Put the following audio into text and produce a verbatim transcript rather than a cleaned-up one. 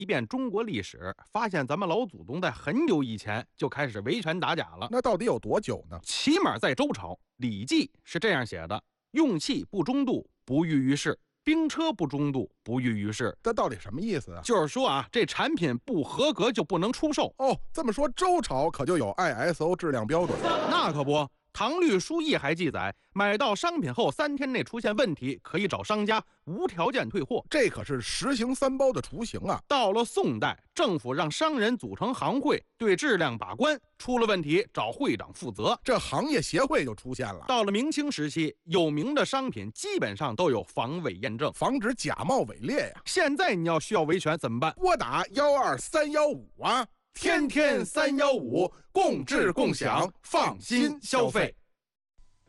一遍中国历史，发现咱们老祖宗在很久以前就开始维权打假了。 那到底有多久呢？ 起码在周朝，《礼记》是这样写的：用器不中度，不欲于世；兵车不中度，不欲于世。 这到底什么意思啊？ 就是说啊，这产品不合格就不能出售。 哦，这么说周朝可就有 I S O 质量标准。 那可不。唐律书议还记载，买到商品后三天内出现问题，可以找商家无条件退货。 这可是实行三包的雏形啊！ 到了宋代，政府让商人组成行会，对质量把关，出了问题找会长负责， 这行业协会就出现了。 到了明清时期，有名的商品基本上都有防伪验证， 防止假冒伪劣呀。 现在你要需要维权怎么办？ 拨打幺二三幺五啊， 天天三幺五，共治共享，放心消费。